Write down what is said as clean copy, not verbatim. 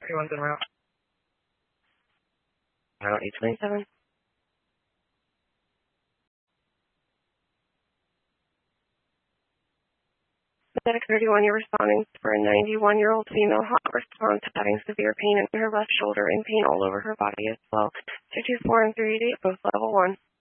31's en route. Route 827. Medic 31, you're responding for a 91-year-old female hot response having severe pain in her left shoulder and pain all over her body as well. 224 and 388, both level 1.